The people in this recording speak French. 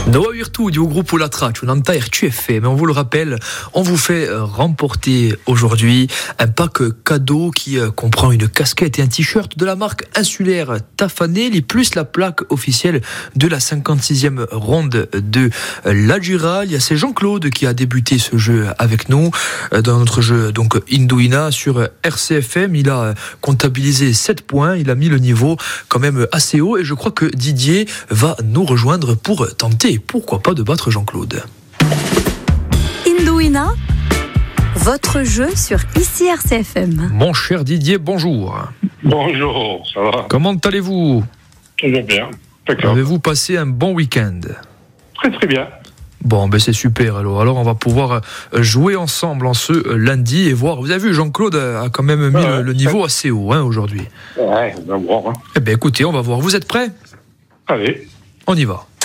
Noa Virtudio au groupe La Traccia, un'anta RCF, mais on vous le rappelle, on vous fait remporter aujourd'hui un pack cadeau qui comprend une casquette et un t-shirt de la marque insulaire Tafanelli, plus la plaque officielle de la 56e ronde de la Gira. Il y a c'est Jean-Claude qui a débuté ce jeu avec nous dans notre jeu donc Indouina sur RCFM. Il a comptabilisé 7 points, il a mis le niveau quand même assez haut et je crois que Didier va nous rejoindre pour tenter, pourquoi pas, de battre Jean-Claude. Indouina, votre jeu sur ici RCFM. Mon cher Didier, bonjour. Bonjour, ça va? Comment allez-vous? Très bien. D'accord. Avez-vous passé un bon week-end? Très très bien. Bon, ben c'est super. Alors on va pouvoir jouer ensemble en ce lundi et voir. Vous avez vu, Jean-Claude a quand même mis le niveau assez haut aujourd'hui. Ouais, on va voir. Eh bien écoutez, on va voir. Vous êtes prêts? Allez. On y va.